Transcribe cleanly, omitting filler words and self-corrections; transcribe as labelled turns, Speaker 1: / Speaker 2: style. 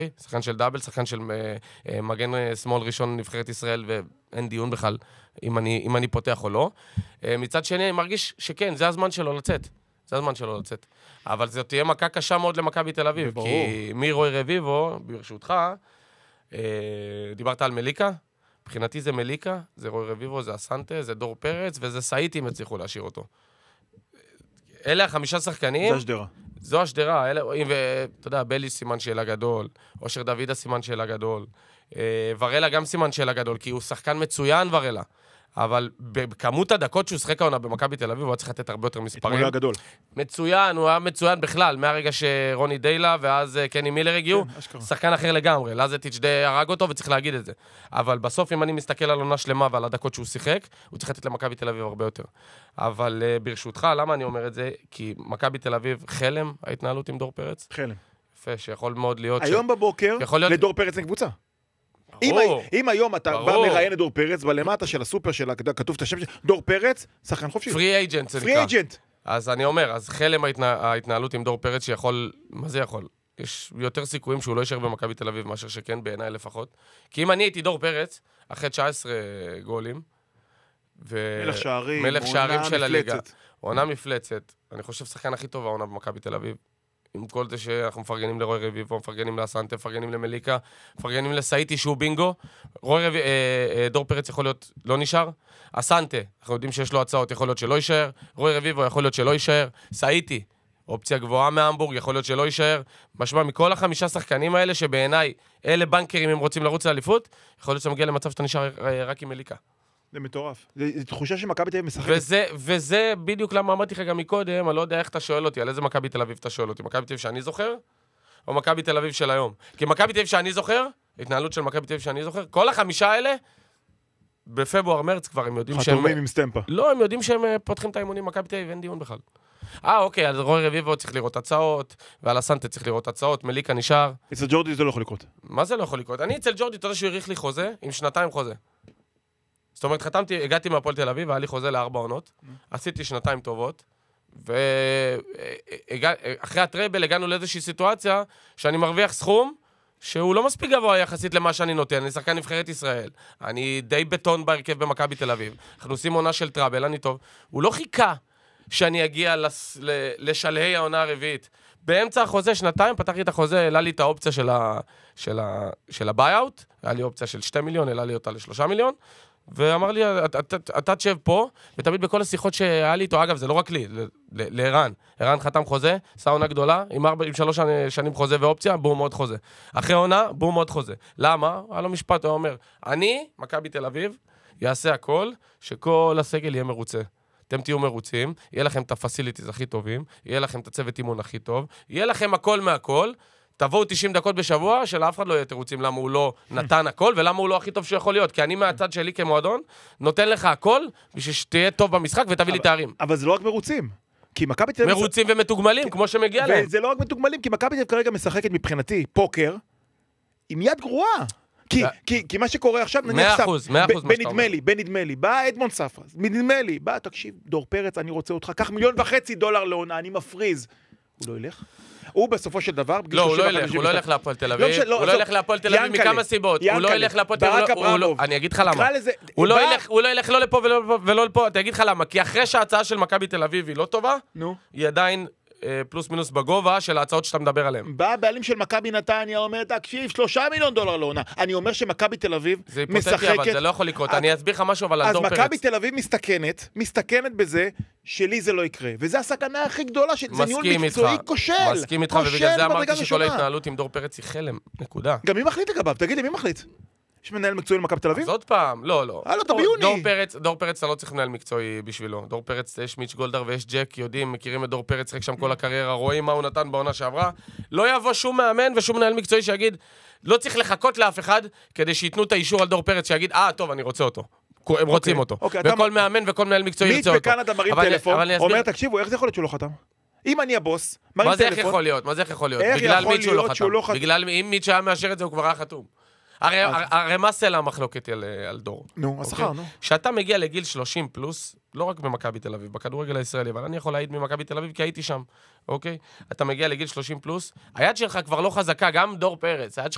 Speaker 1: שחקן של דאבל, שחקן של מגן שמאל ראשון נבחרת ישראל, ואין דיון בכלל אם אני פותח או לא. מצד שני, אני מרגיש שכן, זה הזמן שלו לצאת. זה הזמן שלו לצאת. אבל זאת תהיה מכה קשה מאוד למכבי תל אביב, כי מרוי רביבו, ברשותך, דיברת על מליקה, מבחינתי זה מליקה, זה רוי רביבו, זה אסנטה, זה דור פרץ, וזה סאיטי אם הצליחו להשאיר אותו. אלה 5 שחקנים.
Speaker 2: זה השדרה.
Speaker 1: זו השדרה, ואתה יודע, בלי סימן שאלה גדול, אושר דוידה סימן שאלה גדול, ורלה גם סימן שאלה גדול, כי הוא שחקן מצוין ורלה. אבל בכמות הדקות שהוא שחק העונה במכבי תל אביב, הוא היה צריך לתת הרבה יותר מספרים.
Speaker 2: הוא היה גדול.
Speaker 1: מצוין, הוא היה מצוין בכלל, מהרגע שרוני דיילה ואז קני מילר הגיעו, שחקן אחר לגמרי, לזטיץ' די הרג אותו וצריך להגיד את זה. אבל בסוף, אם אני מסתכל על עונה שלמה ועל הדקות שהוא שיחק, הוא צריך לתת למכבי תל אביב הרבה יותר. אבל ברשותך, למה אני אומר את זה? כי מכבי תל אביב, חלם ההתנהלות עם דור פרץ.
Speaker 2: חלם.
Speaker 1: יפה, שיכול מאוד להיות
Speaker 2: היום בבוקר, לדור פרץ אין קבוצה. אם היום אתה בא מראיין את דור פרץ, בלמטה של הסופר שלה, כתוב את השם של דור פרץ, שחקן חופשי.
Speaker 1: פרי אייג'נט, זה נקרא.
Speaker 2: פרי אייג'נט.
Speaker 1: אז אני אומר, אז חלם ההתנהלות עם דור פרץ שיכול, מה זה יכול? יש יותר סיכויים שהוא לא יישאר במכבי תל אביב, מאשר שכן, בעיניי לפחות. כי אם אני הייתי דור פרץ, אחרי 19 גולים,
Speaker 2: מלך שערים
Speaker 1: של הליגה, עונה מפלצת, אני חושב שחקן הכי טוב העונה במכבי תל אביב. עם כל זה שאנחנו מפרגנים לרוי רביבו, מפרגנים לאסנטה, מפרגנים למליקה, מפרגנים לסאיטי שהוא בינגו. דור פרץ יכול להיות לא נשאר. אסנטה, אנחנו יודעים שיש לו הצעות, יכול להיות שלא יישאר. רוי רביבו יכול להיות שלא יישאר. סאיטי, אופציה גבוהה מהמבורג, יכול להיות שלא יישאר. משמע, מכל 5 שחקנים האלה, שבעיניי אלה בנקרים אם רוצים לרוץ לאליפות, יכול להיות שמגיע למצב שאתה נשאר רק עם מליקה.
Speaker 2: זה מטורף. זו תחושה שמכבי תל אביב משחקת.
Speaker 1: וזה בדיוק למה אמרתי לך גם מקודם, אני לא יודע איך אתה שואל אותי, על איזה מכבי תל אביב אתה שואל אותי, מכבי תל אביב שאני זוכר, או מכבי תל אביב של היום? כי מכבי תל אביב שאני זוכר, התנהלות של מכבי תל אביב שאני זוכר, כל 5 האלה, בפברואר-מרץ כבר הם יודעים שהם...
Speaker 2: חתומים עם סטמפה.
Speaker 1: לא, הם יודעים שהם פותחים את האימונים, מכבי תל אביב, אין דיון בכלל. אוקיי, אז רוי רביבו צריך לראות הצעות, ועל הסנטה צריך לראות הצעות, מליקה נשאר.
Speaker 2: אצל ג'ורדי זה לא יכול לקרות.
Speaker 1: מה זה לא יכול לקרות? אני אצל ג'ורדי, אתה יודע שהוא העריך לי חוזה, עם 2 חוזה. זאת אומרת, הגעתי מהפועל תל אביב, והיה לי חוזה ל4 עונות, עשיתי 2 טובות, ואחרי הטרייבל הגענו לאיזושהי סיטואציה, שאני מרוויח סכום, שהוא לא מספיק גבוה יחסית למה שאני נותן, אני שחקן נבחרת ישראל, אני די בטון בהרכב במכבי תל אביב, אנחנו עושים עונה של טראבל, אני טוב, הוא לא חיכה שאני אגיע לשלהי העונה הרביעית, באמצע החוזה 2, פתחתי את החוזה, העלה לי את האופציה של הביי-אוט, היה לי אופציה של 2 מיליון, העלה לי אותה ל3 מיליון, ואמר לי, אתה תשב פה, ותמיד בכל השיחות שהיה לי איתו, אגב, זה לא רק לי, לערן. ערן חתם חוזה, עשה עונה גדולה, עם 3 שנים חוזה ואופציה, בום עוד חוזה. אחרי עונה, בום עוד חוזה. למה? היה לו משפט, הוא אומר, אני, מכבי תל אביב, יעשה הכל, שכל הסגל יהיה מרוצה. אתם תהיו מרוצים, יהיה לכם את הפסיליטיז הכי טובים, יהיה לכם את הצוות אימון הכי טוב, יהיה לכם הכל מהכל, תבואו 90 דקות בשבוע, שלאף אחד לא יהיה תירוצים למה הוא לא נתן הכל, ולמה הוא לא הכי טוב שיכול להיות. כי אני מהצד שלי כמועדון, נותן לך הכל, בשביל שתהיה טוב במשחק ותביא לי תארים.
Speaker 2: אבל זה לא רק מרוצים. כי מכבי תל אביב...
Speaker 1: מרוצים ומתוגמלים, כמו שמגיע להם.
Speaker 2: וזה לא רק מתוגמלים, כי מכבי תל אביב כרגע משחקת מבחינתי פוקר, עם יד גרועה. כי מה שקורה עכשיו, נניח סף, בנדמה לי, בא אדמון ספרא, בנדמה לי, בא, תקשיב, דור פרץ, אני רוצה אותך, קח $1.5 מיליון לעונה, אני מפריז. הוא לא ילך? הוא בסופו של דבר...
Speaker 1: לא, הוא לא ילך להפועל תל אביב. הוא לא ילך להפועל תל אביב מכמה סיבות. הוא לא ילך להפועל תל אביב. אני אגיד לך למה. הוא לא ילך לא לפה ולא לפה. אני אגיד לך למה. כי אחרי שההצעה של מכבי תל אביב היא לא טובה, היא עדיין פלוס מינוס בגובה של ההצעות שאתה מדבר עליהן.
Speaker 2: בא הבעלים של מכבי נתניה, אומר, תקשיב, $3 מיליון לעונה. אני אומר שמכבי תל אביב משחקת...
Speaker 1: זה היפותטי, אבל זה לא יכול לקרות. אני אסביר לך משהו, אבל על דור פרץ.
Speaker 2: אז מכבי תל אביב מסתכנת בזה שלי זה לא יקרה. וזה הסכנה הכי גדולה, זה ניהול מקצועי כושל.
Speaker 1: מסכים איתך, ובגלל זה אמרתי שכל ההתנהלות עם דור פרץ היא חלם. נקודה.
Speaker 2: גם מי מחליט לגביו? תגיד לי, מי מחליט? יש מנהל מקצועי למכבי תל אביב?
Speaker 1: אז עוד פעם, לא.
Speaker 2: אתה ביוני.
Speaker 1: דור פרץ, אתה לא צריך מנהל מקצועי בשבילו. דור פרץ, יש מיץ' גולדהר ויש ג'ק, יודעים, מכירים את דור פרץ, רק שם כל הקריירה, רואים מה הוא נתן בעונה שעברה. לא יבוא שום מאמן ושום מנהל מקצועי שיגיד, לא צריך לחכות לאף אחד, כדי שיתנו את האישור על דור פרץ, שיגיד, טוב, אני רוצה אותו. הם רוצים אותו. וכל מאמן וכל מנהל מקצועי ירצה אותו.
Speaker 2: מיץ' בקנדה מרים טלפון, אומר, תקשיבו, איך זה יכול להיות שהוא לא חתם? אם אני הבוס, מרים טלפון.
Speaker 1: מה זה איך יכול להיות? בגלל מיץ' שהוא לא חתם. בגלל אם מיץ' היה מאשר את זה, הוא כבר היה חתום. הרי מה סלע המחלוקת על דור?
Speaker 2: נו, השכר, נו.
Speaker 1: שאתה מגיע לגיל 30 פלוס, לא רק במכבי תל אביב, בכדורגל הישראלי, אבל אני יכול להעיד ממכבי תל אביב, כי הייתי שם, אוקיי? אתה מגיע לגיל 30 פלוס, היד שלך כבר לא חזקה, גם דור פרץ, היד שלך